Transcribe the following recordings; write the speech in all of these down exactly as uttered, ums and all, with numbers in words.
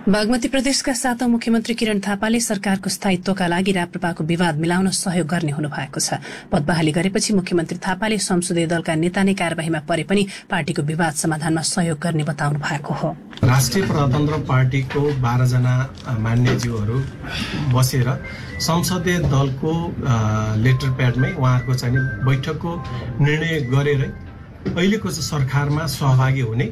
बागमती प्रदेशका सातौं मुख्यमन्त्री किरण थापाले सरकारको स्थायित्वका लागि राप्रपाको विवाद मिलाउन सहयोग गर्ने हुनु भएको छ। पद बहाली गरेपछि मुख्यमन्त्री थापाले संसदीय दलका नेता नै कार्यवाहीमा परे पनि पार्टीको विवाद समाधानमा सहयोग गर्ने बताउनु भएको हो। राष्ट्रिय प्रजातन्त्र पार्टीको बाह्र जना मान्यज्यूहरू बसेर संसदीय दलको लेटर प्याडमै उहाँहरूको चाहिँ बैठकको निर्णय गरेर अहिलेको सरकारमा सहभागी हुने,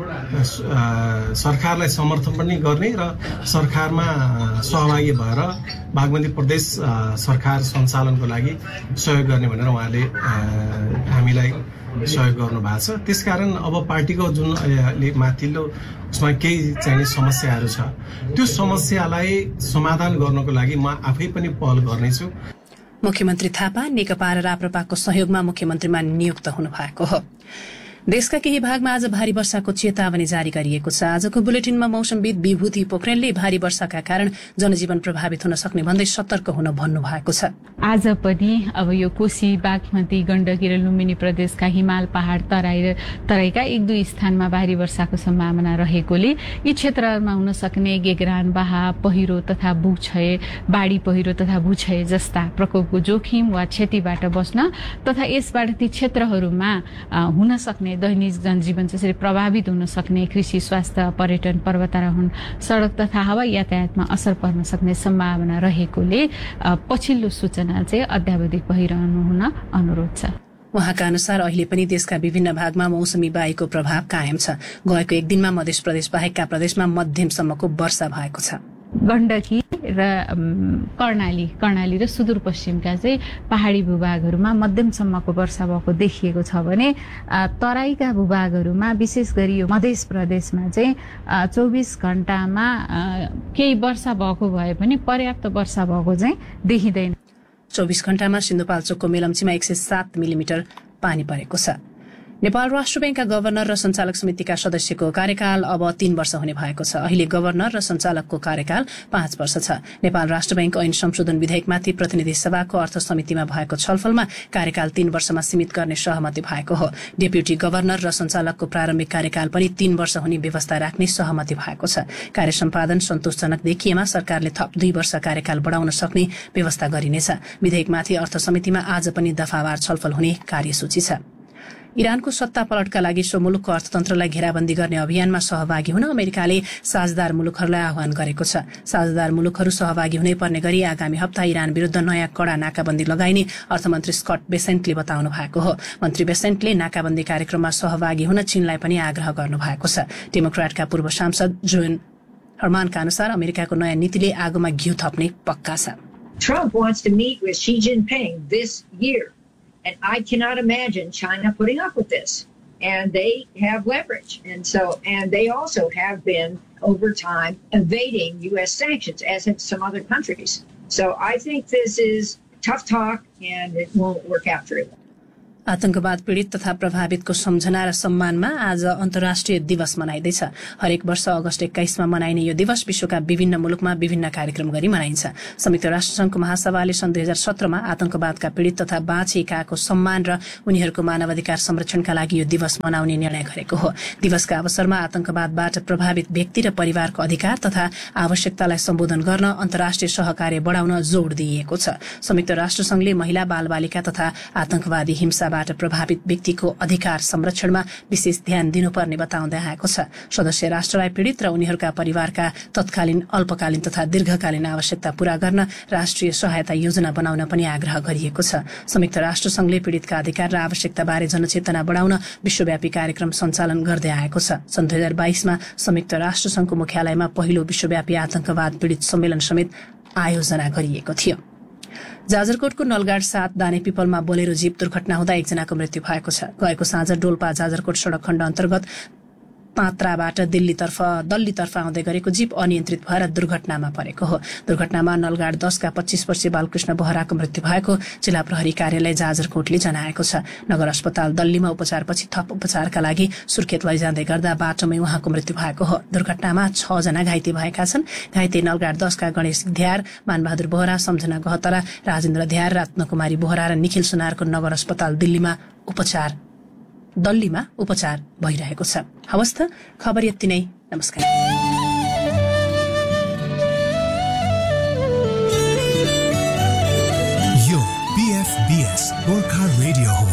सरकारलाई समर्थन पनि गर्ने र सरकारमा सहभागी भएर बागमती प्रदेश सरकार सञ्चालनको लागि सहयोग गर्ने भनेर उहाँले हामीलाई सहयोग गर्नु भएको छ। त्यसकारण अब पार्टीको जुन माथिल्लो उसमा केही चाहिने समस्याहरू छ, त्यो समस्यालाई समाधान गर्नको लागि म आफै पनि पहल गर्नेछु। मुख्यमन्त्री थापा नेकपा र राप्रपाको सहयोगमा मुख्यमन्त्रीमा नियुक्त हुनु भएको हो। देशका केही भागमा आज भारी वर्षाको चेतावनी जारी गरिएको छ। आजको बुलेटिनमा मौसमविद विभूति पोखरेलले भारी वर्षाका कारण जनजीवन प्रभावित हुन सक्ने भन्दै सतर्क हुन भन्नु भएको छ। आज पनि अब यो कोशी, बागमती, गण्डकी र लुम्बिनी प्रदेशका हिमाल पहाड़ तराई र तराईका एक दुई स्थानमा भारी वर्षाको सम्भावना रहेकोले यी क्षेत्रहरूमा हुन सक्ने गेगरान, बाहा, पहिरो तथा भूक्षय, बाढ़ी पहिरो तथा भूक्षय जस्ता प्रकोपको जोखिम वा क्षतिबाट बस्न तथा यसबाट ती क्षेत्रहरूमा हुन सक्ने दैनिक जनजीवन जसरी प्रभावित हुन सक्ने कृषि, स्वास्थ्य, पर्यटन, पर्वतारोहण, सड़क तथा हवाई यातायातमा असर पर्न सक्ने सम्भावना रहेकोले पछिल्लो सूचना चाहिँ अद्यावधिक भइरहनु हुन अनुरोध छ। उहाँका अनुसार अहिले पनि देशका विभिन्न भागमा मौसमी वायुको प्रभाव कायम छ। गएको एक दिनमा मध्य प्रदेश बाहेकका प्रदेशमा मध्यमसम्मको वर्षा भएको छ। गण्डकी र कर्णाली कर्णाली र सुदूरपश्चिमका चाहिँ पहाड़ी भूभागहरूमा मध्यमसम्मको वर्षा भएको देखिएको छ भने तराईका भूभागहरूमा विशेष गरी यो मध्य प्रदेशमा चाहिँ चौबीस घण्टामा केही वर्षा भएको भए पनि पर्याप्त वर्षा भएको चाहिँ देखिँदैन। चौबीस घण्टामा सिन्धुपाल्चोकको मेलम्चीमा एक सय सात मिलिमिटर पानी परेको छ। नेपाल राष्ट्र बैंकका गभर्नर र सञ्चालक समितिका सदस्यको कार्यकाल अब तीन वर्ष हुने भएको छ। अहिले गभर्नर र सञ्चालकको कार्यकाल पाँच वर्ष छ। नेपाल राष्ट्र बैंक ऐन संशोधन विधेयकमाथि प्रतिनिधि सभाको अर्थ समितिमा भएको छलफलमा कार्यकाल तीन वर्षमा सीमित गर्ने सहमति भएको हो। डेप्युटी गभर्नर र सञ्चालकको प्रारम्भिक कार्यकाल पनि तीन वर्ष हुने व्यवस्था राख्ने सहमति भएको छ। कार्य सम्पादन सन्तोषजनक देखिएमा सरकारले थप दुई वर्ष कार्यकाल बढाउन सक्ने व्यवस्था गरिनेछ। विधेयकमाथि अर्थ समितिमा आज पनि दफावार छलफल हुने कार्यसूची छ। इरानको सत्ता पलटका लागि सो मुलुकको अर्थतन्त्रलाई घेराबन्दी गर्ने अभियानमा सहभागी हुन अमेरिकाले साझेदार मुलुकहरूलाई आह्वान गरेको छ। साझेदार मुलुकहरू सहभागी हुनै पर्ने गरी आगामी हप्ता इरान विरुद्ध नयाँ कड़ा नाकाबन्दी लगाइने अर्थमन्त्री स्कट बेसेन्टले बताउनु भएको हो। मन्त्री बेसेन्टले नाकाबन्दी कार्यक्रममा सहभागी हुन चीनलाई पनि आग्रह गर्नु भएको छ। डेमोक्रेटका पूर्व सांसद जोन हर्मानका अनुसार अमेरिकाको नयाँ नीतिले आगोमा घिउ थप्ने पक्का छ। Trump wants to meet with Xi Jinping this year. And I cannot imagine China putting up with this. And they have leverage. And so, and they also have been, over time, evading U S sanctions, as have some other countries. So I think this is tough talk, and it won't work out very well. आतंकवाद पीड़ित तथा प्रभावितको सम्झना र सम्मानमा आज अन्तर्राष्ट्रिय दिवस मनाइँदैछ। हरेक वर्ष अगस्त एक्काइसमा मनाइने यो दिवस विश्वका विभिन्न मुलुकमा विभिन्न कार्यक्रम गरी मनाइन्छ। संयुक्त राष्ट्रसंघको महासभाले सन् दुई हजार सत्रमा आतंकवादका पीड़ित तथा बाँचिएकाको सम्मान र उनीहरूको मानवाधिकार संरक्षणका लागि यो दिवस मनाउने निर्णय गरेको हो। दिवसका अवसरमा आतंकवादबाट प्रभावित व्यक्ति र परिवारको अधिकार तथा आवश्यकतालाई सम्बोधन गर्न अन्तर्राष्ट्रिय सहकार्य बढाउन जोड़ दिइएको छ। संयुक्त राष्ट्रसंघले महिला, बालबालिका तथा आतंकवादी हिंसा बाट प्रभावित व्यक्तिको अधिकार संरक्षणमा विशेष ध्यान दिनुपर्ने बताउँदै आएको छ। सदस्य राष्ट्रलाई पीड़ित र उनीहरूका परिवारका तत्कालीन, अल्पकालीन तथा दीर्घकालीन आवश्यकता पूरा गर्न राष्ट्रिय सहायता योजना बनाउन पनि आग्रह गरिएको छ। संयुक्त राष्ट्रसंघले पीड़ितका अधिकार र आवश्यकताबारे जनचेतना बढाउन विश्वव्यापी कार्यक्रम सञ्चालन गर्दै आएको छ। सन् दुई हजार बाइसमा संयुक्त राष्ट्रसंघको मुख्यालयमा पहिलो विश्वव्यापी आतंकवाद पीड़ित सम्मेलन समेत आयोजना गरिएको थियो। जाजरकोटको नलगाड सात दाने पिपलमा बोलेरो जीप दुर्घटना हुँदा एकजनाको मृत्यु भएको छ। गएको साँझ डोल्पा जाजरकोट सड़क खण्ड अन्तर्गत पात्राबाट दिल्लीतर्फ दल्लीतर्फ आउँदै गरेको जीप अनियन्त्रित भएर दुर्घटनामा परेको हो। दुर्घटनामा नलगाड दसका पच्चीस वर्षीय बालकृष्ण बोहराको मृत्यु भएको जिल्ला प्रहरी कार्यालय जाजरकोटले जनाएको छ। नगर अस्पताल दल्लीमा उपचारपछि थप उपचारका लागि सुर्खेत लैजाँदै गर्दा बाटोमै उहाँको मृत्यु भएको हो। दुर्घटनामा छ जना घाइते भएका छन्। घाइते नलगाड दसका गणेश ध्यार, मानबहादुर बोहरा, सम्झना गहतरा, राजेन्द्र ध्यार, रत्नकुमारी बोहरा र निखिल सुनारको नगर अस्पताल दिल्लीमा उपचार दल्लीमा उपचार भइरहेको छ। हवस् त, खबर यति नै। नमस्कार। एफबीएस गोर्खा रेडियो हो।